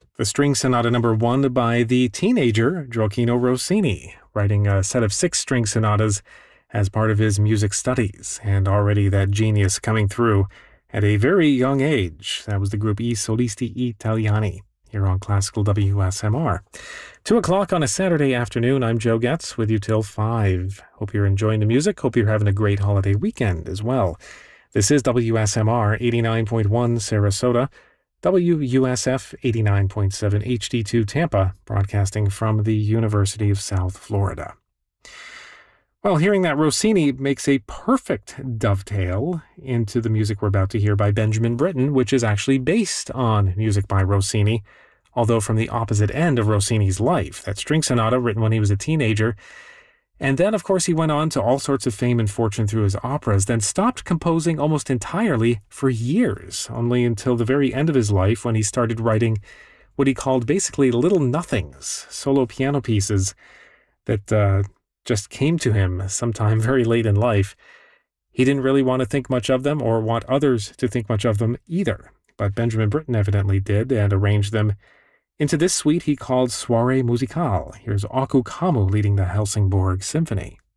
The String Sonata number 1 by the teenager Gioachino Rossini, writing a set of 6 string sonatas as part of his music studies, and already that genius coming through at a very young age. That was the group I Solisti Italiani here on Classical WSMR. 2 o'clock on a Saturday afternoon. I'm Joe Getz with you till 5. Hope you're enjoying the music. Hope you're having a great holiday weekend as well. This is WSMR 89.1 Sarasota, WUSF 89.7 HD2 Tampa, broadcasting from the University of South Florida. Well, hearing that Rossini makes a perfect dovetail into the music we're about to hear by Benjamin Britten, which is actually based on music by Rossini, although from the opposite end of Rossini's life. That string sonata written when he was a teenager. And then, of course, he went on to all sorts of fame and fortune through his operas, then stopped composing almost entirely for years, only until the very end of his life when he started writing what he called basically little nothings, solo piano pieces that just came to him sometime very late in life. He didn't really want to think much of them or want others to think much of them either, but Benjamin Britten evidently did and arranged them into this suite he called Soirée Musicale. Here's Aku Kamu leading the Helsingborg Symphony.